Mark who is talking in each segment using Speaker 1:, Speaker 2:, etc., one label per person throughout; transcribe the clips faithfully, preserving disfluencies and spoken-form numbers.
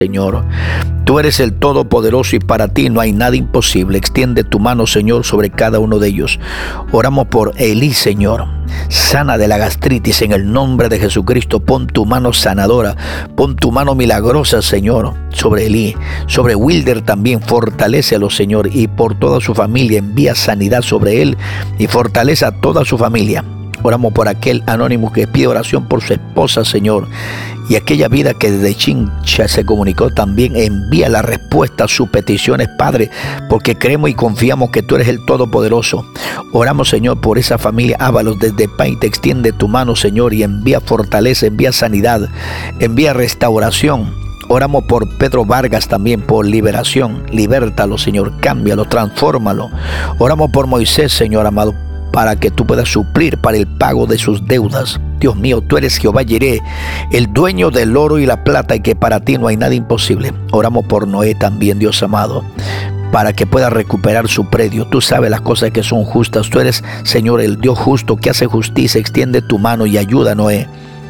Speaker 1: Señor. Tú eres el Todopoderoso y para ti no hay nada imposible. Extiende tu mano, Señor, sobre cada uno de ellos. Oramos por Eli, Señor. Sana de la gastritis en el nombre de Jesucristo. Pon tu mano sanadora, pon tu mano milagrosa, Señor, sobre Eli, sobre Wilder también. Fortalécelo, Señor, y por toda su familia. Envía sanidad sobre él y fortalece a toda su familia. Oramos por aquel anónimo que pide oración por su esposa, Señor, y aquella vida que desde Chincha se comunicó también. Envía la respuesta a sus peticiones, Padre, porque creemos y confiamos que tú eres el Todopoderoso. Oramos, Señor, por esa familia Ábalos desde Paita. Extiende tu mano, Señor, y envía fortaleza, envía sanidad, envía restauración. Oramos por Pedro Vargas también, por liberación. Libértalo, Señor, cámbialo, transfórmalo. Oramos por Moisés, Señor amado, para que tú puedas suplir para el pago de sus deudas. Dios mío, tú eres Jehová Jireh, el dueño del oro y la plata, y que para ti no hay nada imposible. Oramos por Noé también, Dios amado, para que pueda recuperar su predio. Tú sabes las cosas que son justas. Tú eres, Señor, el Dios justo que hace justicia. Extiende tu mano y ayuda a Noé.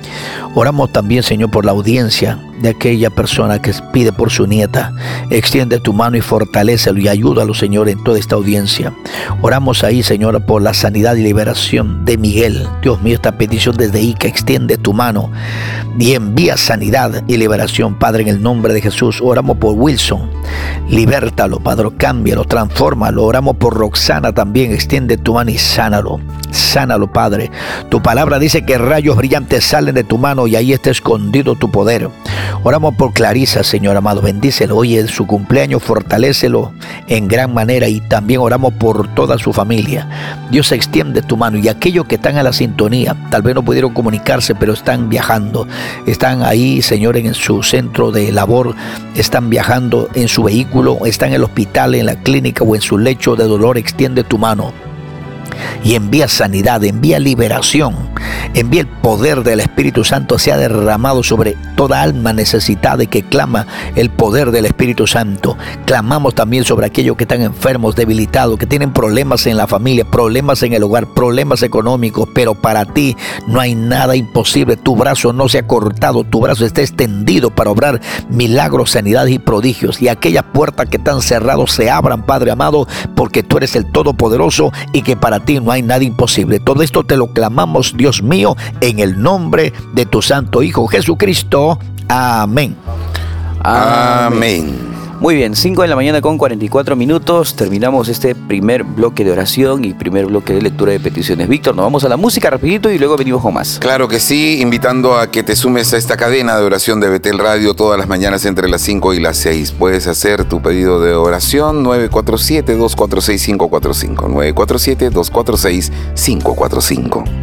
Speaker 1: Oramos también, Señor, por la audiencia de aquella persona que pide por su nieta. Extiende tu mano y fortalécelo y ayúdalo, Señor, en toda esta audiencia. Oramos ahí, Señor, por la sanidad y liberación de Miguel. Dios mío, esta petición desde Ica. Extiende tu mano y envía sanidad y liberación, Padre, en el nombre de Jesús. Oramos por Wilson. Libértalo, Padre, cámbialo, transfórmalo. Oramos por Roxana también. Extiende tu mano y sánalo. Sánalo, Padre. Tu palabra dice que rayos brillantes salen de tu mano y ahí está escondido tu poder. Oramos por Clarisa, Señor amado. Bendícelo. Hoy es su cumpleaños. Fortalécelo en gran manera. Y también oramos por toda su familia. Dios, extiende tu mano. Y aquellos que están a la sintonía, tal vez no pudieron comunicarse, pero están viajando. Están ahí, Señor, en su centro de labor. Están viajando en su vehículo. Están en el hospital, en la clínica o en su lecho de dolor. Extiende tu mano y envía sanidad, envía liberación, envía el poder del Espíritu Santo sea derramado sobre toda alma necesitada y que clama el poder del Espíritu Santo. Clamamos también sobre aquellos que están enfermos, debilitados, que tienen problemas en la familia, problemas en el hogar, problemas económicos, pero para ti no hay nada imposible. Tu brazo no se ha cortado, tu brazo está extendido para obrar milagros, sanidades y prodigios, y aquellas puertas que están cerradas se abran, Padre amado, porque tú eres el Todopoderoso y que para ti no hay nada imposible. Todo esto te lo clamamos, Dios mío, en el nombre de tu Santo Hijo Jesucristo. Amén.
Speaker 2: Amén.
Speaker 3: Muy bien, cinco de la mañana con cuarenta y cuatro minutos. Terminamos este primer bloque de oración y primer bloque de lectura de peticiones. Víctor, nos vamos a la música rapidito y luego venimos con más.
Speaker 2: Claro que sí, invitando a que te sumes a esta cadena de oración de Betel Radio todas las mañanas entre las cinco y las seis. Puedes hacer tu pedido de oración nueve cuatro siete, dos cuatro seis, cinco cuatro cinco. nueve cuatro siete, dos cuatro seis, cinco cuatro cinco.